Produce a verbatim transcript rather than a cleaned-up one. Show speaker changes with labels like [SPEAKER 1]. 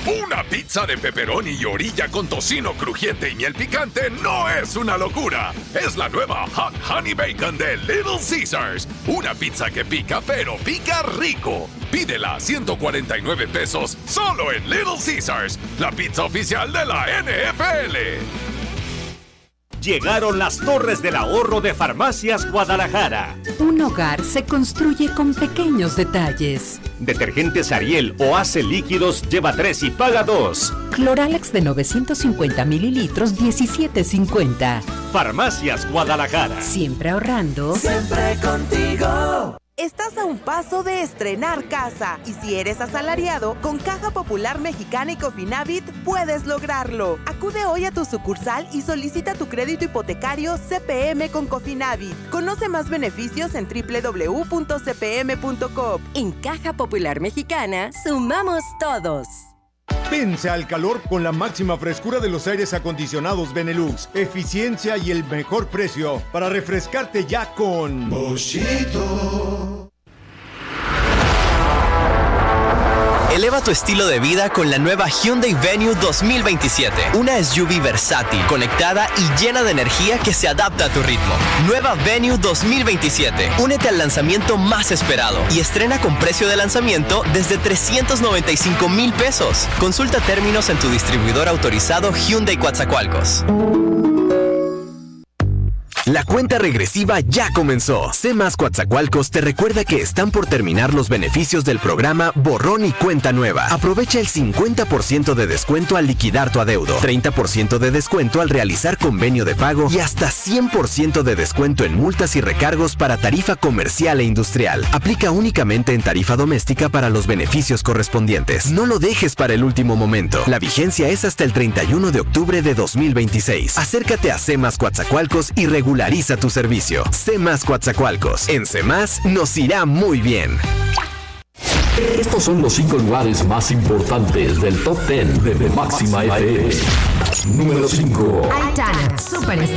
[SPEAKER 1] Una pizza de pepperoni y orilla con tocino crujiente y miel picante no es una locura. Es la nueva Hot Honey Bacon de Little Caesars. Una pizza que pica, pero pica rico. Pídela a ciento cuarenta y nueve pesos solo en Little Caesars, la pizza oficial de la N F L.
[SPEAKER 2] Llegaron las Torres del Ahorro de Farmacias Guadalajara.
[SPEAKER 3] Un hogar se construye con pequeños detalles.
[SPEAKER 2] Detergentes Ariel o Ace líquidos lleva tres y paga dos.
[SPEAKER 3] Cloralex de novecientos cincuenta mililitros, diecisiete cincuenta.
[SPEAKER 2] Farmacias Guadalajara.
[SPEAKER 3] Siempre ahorrando.
[SPEAKER 4] Siempre contigo.
[SPEAKER 5] Estás a un paso de estrenar casa y si eres asalariado, con Caja Popular Mexicana y Cofinavit puedes lograrlo. Acude hoy a tu sucursal y solicita tu crédito hipotecario C P M con Cofinavit. Conoce más beneficios en doble u doble u doble u punto c p m punto com.
[SPEAKER 6] En Caja Popular Mexicana, sumamos todos.
[SPEAKER 7] Vence al calor con la máxima frescura de los aires acondicionados Benelux, eficiencia y el mejor precio para refrescarte ya con Boschito.
[SPEAKER 8] Eleva tu estilo de vida con la nueva Hyundai Venue dos mil veintisiete. Una S U V versátil, conectada y llena de energía que se adapta a tu ritmo. Nueva Venue dos mil veintisiete. Únete al lanzamiento más esperado y estrena con precio de lanzamiento desde trescientos noventa y cinco mil pesos. Consulta términos en tu distribuidor autorizado Hyundai Coatzacoalcos.
[SPEAKER 9] La cuenta regresiva ya comenzó. C más Coatzacoalcos te recuerda que están por terminar los beneficios del programa Borrón y Cuenta Nueva. Aprovecha el cincuenta por ciento de descuento al liquidar tu adeudo, treinta por ciento de descuento al realizar convenio de pago y hasta cien por ciento de descuento en multas y recargos para tarifa comercial e industrial. Aplica únicamente en tarifa doméstica para los beneficios correspondientes. No lo dejes para el último momento. La vigencia es hasta el treinta y uno de octubre de dos mil veintiséis. Acércate a C más Coatzacoalcos y regula Regulariza tu servicio. C más Coatzacoalcos. En C más nos irá muy bien.
[SPEAKER 10] Estos son los cinco lugares más importantes del Top diez de, de Máxima F M. Número cinco.
[SPEAKER 11] Aitana, Superstar.